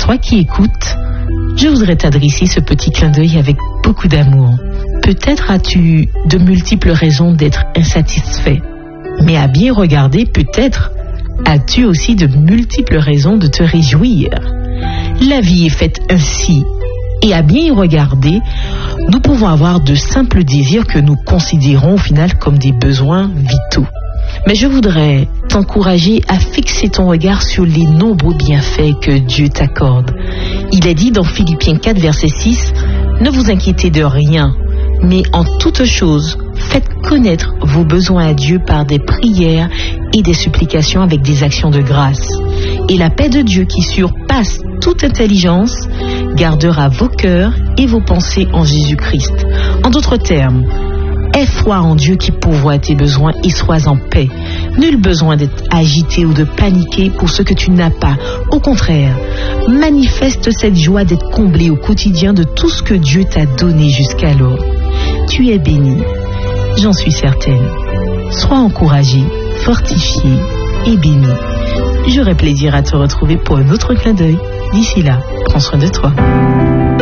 toi qui écoutes, je voudrais t'adresser ce petit clin d'œil avec beaucoup d'amour. Peut-être as-tu de multiples raisons d'être insatisfait, mais à bien regarder, peut-être as-tu aussi de multiples raisons de te réjouir. La vie est faite ainsi, et à bien y regarder, nous pouvons avoir de simples désirs que nous considérons au final comme des besoins vitaux. Mais je voudrais t'encourager à fixer ton regard sur les nombreux bienfaits que Dieu t'accorde. Il est dit dans Philippiens 4, verset 6, « Ne vous inquiétez de rien, mais en toute chose, faites connaître vos besoins à Dieu par des prières et des supplications avec des actions de grâce. Et la paix de Dieu qui surpasse toute intelligence gardera vos cœurs et vos pensées en Jésus-Christ. » En d'autres termes, aie foi en Dieu qui pourvoit tes besoins et sois en paix. Nul besoin d'être agité ou de paniquer pour ce que tu n'as pas. Au contraire, manifeste cette joie d'être comblé au quotidien de tout ce que Dieu t'a donné jusqu'alors. Tu es béni, j'en suis certaine. Sois encouragé, fortifié et béni. J'aurai plaisir à te retrouver pour un autre clin d'œil. D'ici là, prends soin de toi.